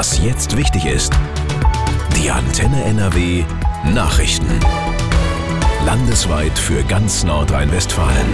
Was jetzt wichtig ist. Die Antenne NRW Nachrichten. Landesweit für ganz Nordrhein-Westfalen.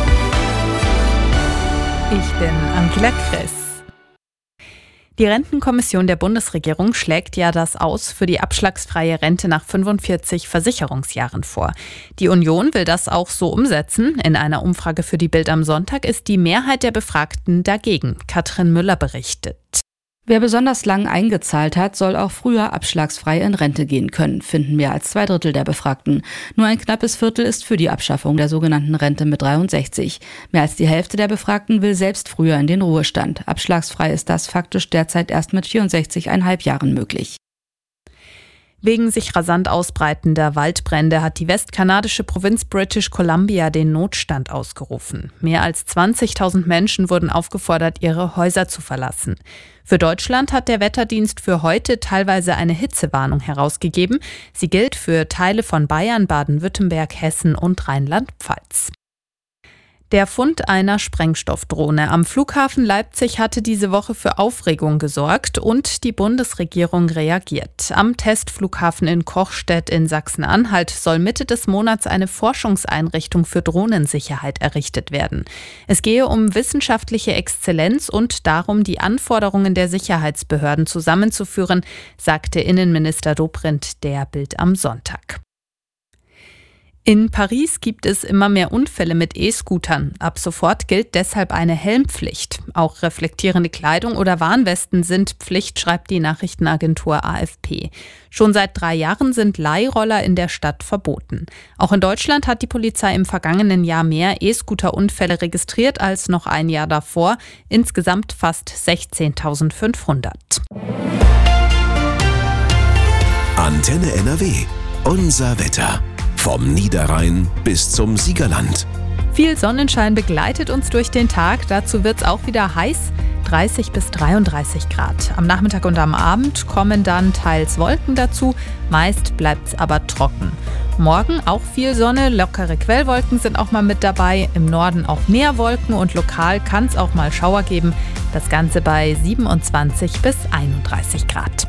Ich bin Angela Kress. Die Rentenkommission der Bundesregierung schlägt ja das Aus für die abschlagsfreie Rente nach 45 Versicherungsjahren vor. Die Union will das auch so umsetzen. In einer Umfrage für die Bild am Sonntag ist die Mehrheit der Befragten dagegen. Katrin Müller berichtet. Wer besonders lang eingezahlt hat, soll auch früher abschlagsfrei in Rente gehen können, finden mehr als 2/3 der Befragten. Nur ein knappes Viertel ist für die Abschaffung der sogenannten Rente mit 63. Mehr als die Hälfte der Befragten will selbst früher in den Ruhestand. Abschlagsfrei ist das faktisch derzeit erst mit 64,5 Jahren möglich. Wegen sich rasant ausbreitender Waldbrände hat die westkanadische Provinz British Columbia den Notstand ausgerufen. Mehr als 20.000 Menschen wurden aufgefordert, ihre Häuser zu verlassen. Für Deutschland hat der Wetterdienst für heute teilweise eine Hitzewarnung herausgegeben. Sie gilt für Teile von Bayern, Baden-Württemberg, Hessen und Rheinland-Pfalz. Der Fund einer Sprengstoffdrohne am Flughafen Leipzig hatte diese Woche für Aufregung gesorgt und die Bundesregierung reagiert. Am Testflughafen in Kochstedt in Sachsen-Anhalt soll Mitte des Monats eine Forschungseinrichtung für Drohnensicherheit errichtet werden. Es gehe um wissenschaftliche Exzellenz und darum, die Anforderungen der Sicherheitsbehörden zusammenzuführen, sagte Innenminister Dobrindt der Bild am Sonntag. In Paris gibt es immer mehr Unfälle mit E-Scootern. Ab sofort gilt deshalb eine Helmpflicht. Auch reflektierende Kleidung oder Warnwesten sind Pflicht, schreibt die Nachrichtenagentur AFP. Schon seit 3 Jahren sind Leihroller in der Stadt verboten. Auch in Deutschland hat die Polizei im vergangenen Jahr mehr E-Scooter-Unfälle registriert als noch ein Jahr davor. Insgesamt fast 16.500. Antenne NRW. Unser Wetter. Vom Niederrhein bis zum Siegerland. Viel Sonnenschein begleitet uns durch den Tag. Dazu wird es auch wieder heiß, 30 bis 33 Grad. Am Nachmittag und am Abend kommen dann teils Wolken dazu. Meist bleibt es aber trocken. Morgen auch viel Sonne, lockere Quellwolken sind auch mal mit dabei. Im Norden auch mehr Wolken und lokal kann es auch mal Schauer geben. Das Ganze bei 27 bis 31 Grad.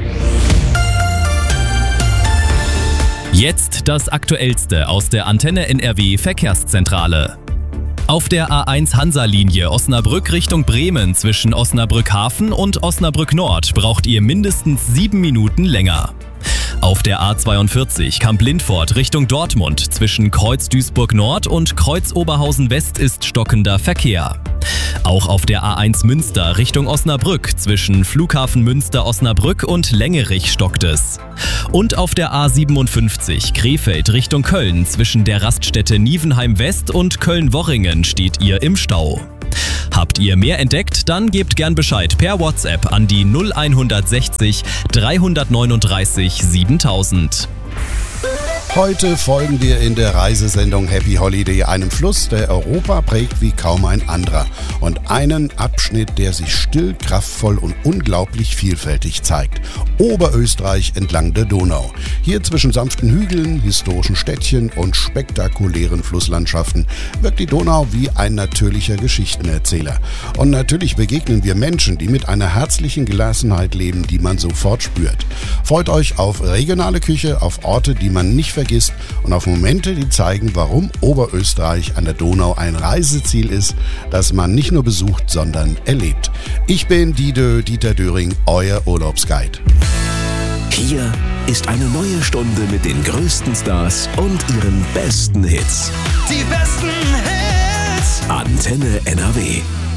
Jetzt das Aktuellste aus der Antenne NRW Verkehrszentrale. Auf der A1 Hansa-Linie Osnabrück Richtung Bremen zwischen Osnabrück Hafen und Osnabrück Nord braucht ihr mindestens 7 Minuten länger. Auf der A42 Kamp-Lindfort Richtung Dortmund zwischen Kreuz Duisburg Nord und Kreuz Oberhausen West ist stockender Verkehr. Auch auf der A1 Münster Richtung Osnabrück zwischen Flughafen Münster-Osnabrück und Längerich stockt es. Und auf der A57 Krefeld Richtung Köln zwischen der Raststätte Nievenheim West und Köln-Worringen steht ihr im Stau. Habt ihr mehr entdeckt? Dann gebt gern Bescheid per WhatsApp an die 0160 339 7000. Heute folgen wir in der Reisesendung Happy Holiday einem Fluss, der Europa prägt wie kaum ein anderer und einen Abschnitt, der sich still, kraftvoll und unglaublich vielfältig zeigt. Oberösterreich entlang der Donau. Hier zwischen sanften Hügeln, historischen Städtchen und spektakulären Flusslandschaften wirkt die Donau wie ein natürlicher Geschichtenerzähler. Und natürlich begegnen wir Menschen, die mit einer herzlichen Gelassenheit leben, die man sofort spürt. Freut euch auf regionale Küche, auf Orte, die man nicht vergisst und auf Momente, die zeigen, warum Oberösterreich an der Donau ein Reiseziel ist, das man nicht nur besucht, sondern erlebt. Ich bin Dieter Döring, euer Urlaubsguide. Hier ist eine neue Stunde mit den größten Stars und ihren besten Hits. Die besten Hits. Antenne NRW.